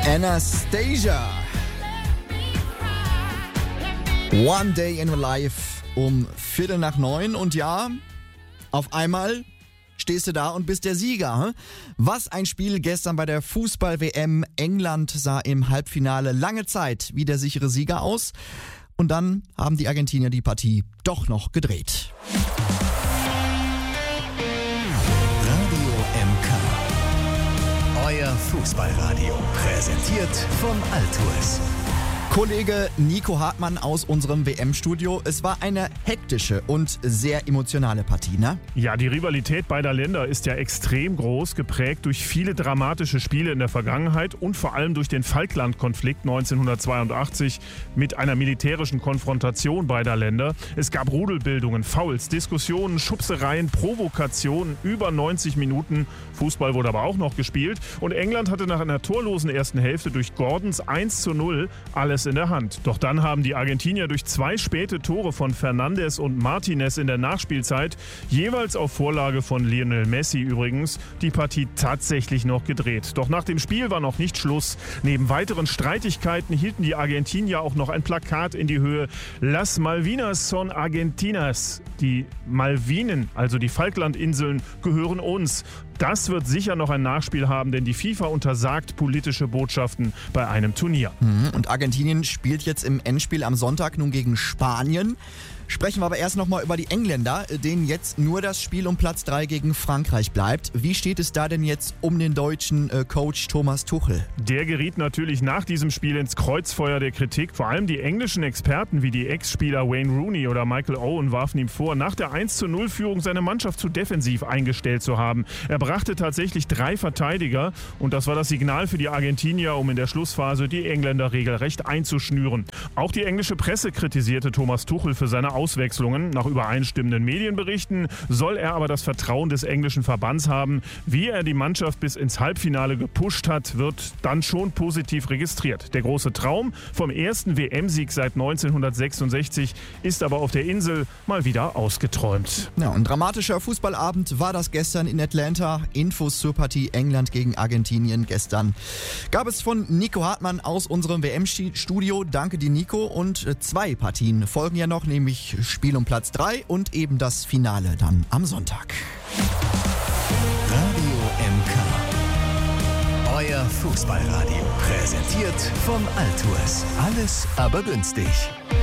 Anastasia. One Day in Life um 8:45 und ja, auf einmal stehst du da und bist der Sieger. Was ein Spiel gestern bei der Fußball-WM. England sah im Halbfinale lange Zeit wie der sichere Sieger aus. Und dann haben die Argentinier die Partie doch noch gedreht. Radio MK. Euer Fußballradio. Präsentiert von Altours. Kollege Nico Hartmann aus unserem WM-Studio. Es war eine hektische und sehr emotionale Partie, ne? Ja, die Rivalität beider Länder ist ja extrem groß, geprägt durch viele dramatische Spiele in der Vergangenheit und vor allem durch den Falkland-Konflikt 1982 mit einer militärischen Konfrontation beider Länder. Es gab Rudelbildungen, Fouls, Diskussionen, Schubsereien, Provokationen, über 90 Minuten. Fußball wurde aber auch noch gespielt und England hatte nach einer torlosen ersten Hälfte durch Gordons 1:0 alles in der Hand. Doch dann haben die Argentinier durch 2 späte Tore von Fernandes und Martinez in der Nachspielzeit, jeweils auf Vorlage von Lionel Messi übrigens, die Partie tatsächlich noch gedreht. Doch nach dem Spiel war noch nicht Schluss. Neben weiteren Streitigkeiten hielten die Argentinier auch noch ein Plakat in die Höhe. Las Malvinas son Argentinas. Die Malvinen, also die Falklandinseln, gehören uns. Das wird sicher noch ein Nachspiel haben, denn die FIFA untersagt politische Botschaften bei einem Turnier. Und Argentinien spielt jetzt im Endspiel am Sonntag nun gegen Spanien. Sprechen wir aber erst nochmal über die Engländer, denen jetzt nur das Spiel um Platz 3 gegen Frankreich bleibt. Wie steht es da denn jetzt um den deutschen Coach Thomas Tuchel? Der geriet natürlich nach diesem Spiel ins Kreuzfeuer der Kritik. Vor allem die englischen Experten wie die Ex-Spieler Wayne Rooney oder Michael Owen warfen ihm vor, nach der 1:0-Führung seine Mannschaft zu defensiv eingestellt zu haben. Er brachte tatsächlich 3 Verteidiger und das war das Signal für die Argentinier, um in der Schlussphase die Engländer regelrecht einzuschnüren. Auch die englische Presse kritisierte Thomas Tuchel für seine Auswechslungen. Nach übereinstimmenden Medienberichten soll er aber das Vertrauen des englischen Verbands haben. Wie er die Mannschaft bis ins Halbfinale gepusht hat, wird dann schon positiv registriert. Der große Traum vom ersten WM-Sieg seit 1966 ist aber auf der Insel mal wieder ausgeträumt. Ja, ein dramatischer Fußballabend war das gestern in Atlanta. Infos zur Partie England gegen Argentinien gestern gab es von Nico Hartmann aus unserem WM-Studio. Danke dir, Nico. Und 2 Partien folgen ja noch, nämlich Spiel um Platz 3 und eben das Finale dann am Sonntag. Radio MK. Euer Fußballradio. Präsentiert von Altours. Alles aber günstig.